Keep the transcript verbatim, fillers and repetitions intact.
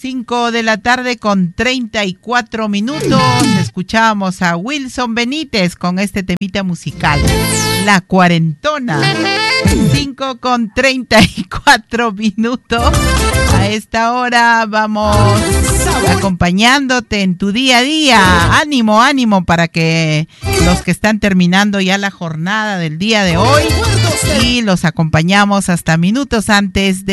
cinco de la tarde con treinta y cuatro minutos. Escuchábamos a Wilson Benítez con este temita musical, La Cuarentona. cinco con treinta y cuatro minutos. A esta hora vamos acompañándote en tu día a día. Ánimo, ánimo para que los que están terminando ya la jornada del día de hoy, y los acompañamos hasta minutos antes de